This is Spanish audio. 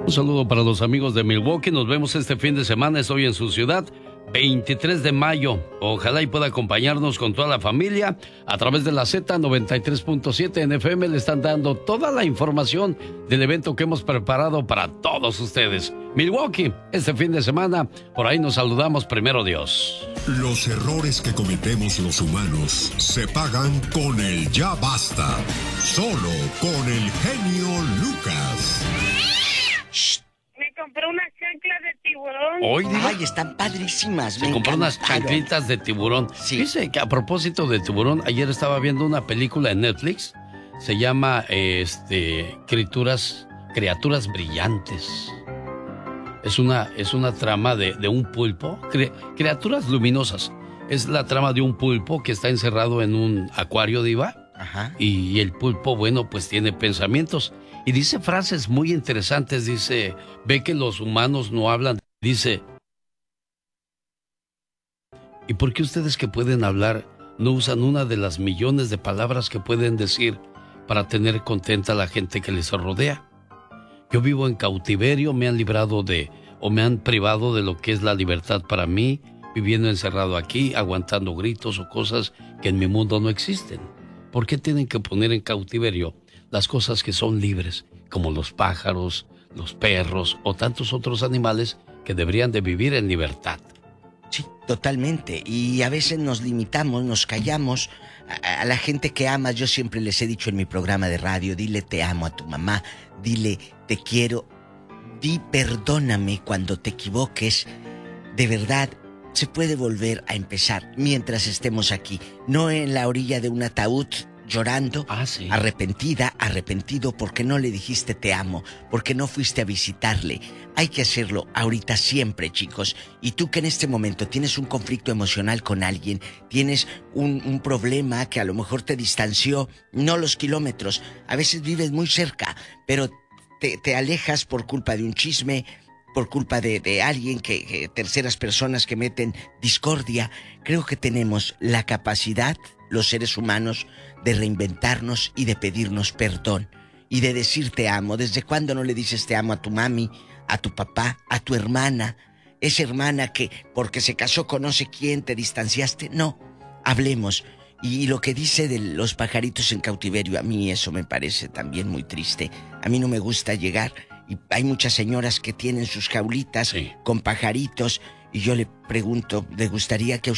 Un saludo para los amigos de Milwaukee. Nos vemos este fin de semana. Estoy en su ciudad. 23 de mayo. Ojalá y pueda acompañarnos con toda la familia a través de la Z93.7 en FM. Le están dando toda la información del evento que hemos preparado para todos ustedes. Milwaukee, este fin de semana. Por ahí nos saludamos, primero Dios. Los errores que cometemos los humanos se pagan con el ya basta. Solo con el genio Lucas. Me compré unas chanclas de tiburón. Hoy, Ay, están padrísimas. Se compró unas chanclitas de tiburón. Sí. Dice que a propósito de tiburón, ayer estaba viendo una película en Netflix. Se llama Criaturas Brillantes. Es una trama de un pulpo. Criaturas luminosas. Es la trama de un pulpo que está encerrado en un acuario, Diva. Ajá. Y el pulpo, bueno, pues tiene pensamientos. Y dice frases muy interesantes. Dice, ve que los humanos no hablan. Dice, ¿y por qué ustedes que pueden hablar no usan una de las millones de palabras que pueden decir para tener contenta a la gente que les rodea? Yo vivo en cautiverio, me han librado o me han privado de lo que es la libertad para mí, viviendo encerrado aquí, aguantando gritos o cosas que en mi mundo no existen. ¿Por qué tienen que poner en cautiverio las cosas que son libres, como los pájaros, los perros o tantos otros animales que deberían de vivir en libertad? Sí, totalmente. Y a veces nos limitamos, nos callamos. A la gente que amas, yo siempre les he dicho en mi programa de radio, dile te amo a tu mamá, dile te quiero, di perdóname cuando te equivoques. De verdad, se puede volver a empezar mientras estemos aquí, no en la orilla de un ataúd llorando, Sí. arrepentido porque no le dijiste te amo, porque no fuiste a visitarle. Hay que hacerlo ahorita siempre, chicos. Y tú que en este momento tienes un conflicto emocional con alguien, tienes un problema que a lo mejor te distanció, no los kilómetros, a veces vives muy cerca, pero te alejas por culpa de un chisme, por culpa de alguien que terceras personas que meten discordia. Creo que tenemos la capacidad, los seres humanos, de reinventarnos y de pedirnos perdón y de decir te amo. ¿Desde cuándo no le dices te amo a tu mami, a tu papá, a tu hermana? Esa hermana que porque se casó con no sé quién te distanciaste. No, hablemos. Y lo que dice de los pajaritos en cautiverio, a mí eso me parece también muy triste. A mí no me gusta llegar, y hay muchas señoras que tienen sus jaulitas con pajaritos, y yo le pregunto, ¿le gustaría que a